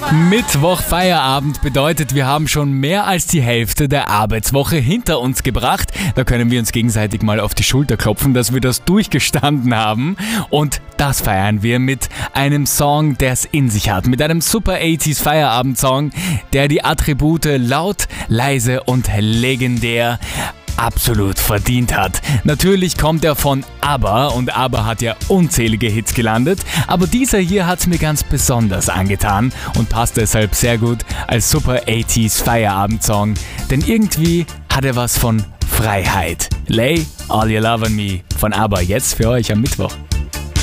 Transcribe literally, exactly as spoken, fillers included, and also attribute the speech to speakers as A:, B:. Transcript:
A: Mittwoch Feierabend bedeutet, wir haben schon mehr als die Hälfte der Arbeitswoche hinter uns gebracht. Da können wir uns gegenseitig mal auf die Schulter klopfen, dass wir das durchgestanden haben. Und das feiern wir mit einem Song, der es in sich hat. Mit einem super achtziger Feierabend-Song, der die Attribute laut, leise und legendär absolut verdient hat. Natürlich kommt er von ABBA und ABBA hat ja unzählige Hits gelandet, aber dieser hier hat es mir ganz besonders angetan und passt deshalb sehr gut als super achtziger Feierabend-Song, denn irgendwie hat er was von Freiheit. Lay All Your Love on Me von ABBA jetzt für euch am Mittwoch.